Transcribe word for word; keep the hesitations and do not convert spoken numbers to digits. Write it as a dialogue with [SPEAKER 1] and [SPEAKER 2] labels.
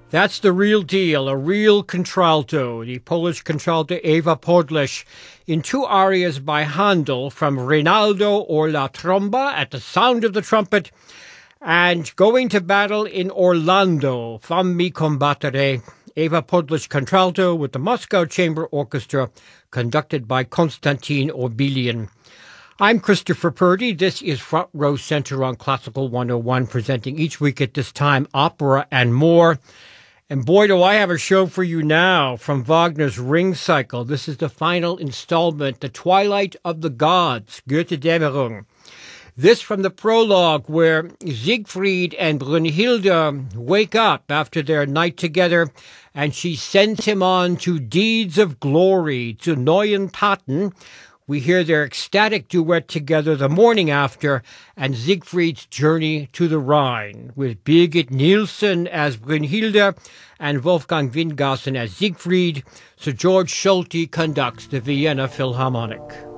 [SPEAKER 1] That's the real deal, a real contralto, the Polish contralto Eva Podleś, in two arias by Handel from Rinaldo or La Tromba, At the Sound of the Trumpet, and Going to Battle in Orlando, Fammi Combattere, Eva Podleś contralto with the Moscow Chamber Orchestra, conducted by Konstantin Orbilian. I'm Christopher Purdy. This is Front Row Center on Classical one oh one, presenting each week at this time opera and more. And boy, do I have a show for you now from Wagner's Ring Cycle. This is the final installment, The Twilight of the Gods, Götterdämmerung. This from the prologue where Siegfried and Brünnhilde wake up after their night together, and she sends him on to deeds of glory, to neuen Taten. We hear their ecstatic duet together the morning after, and Siegfried's journey to the Rhine, with Birgit Nielsen as Brünnhilde and Wolfgang Windgassen as Siegfried. Sir George Solti conducts the Vienna Philharmonic.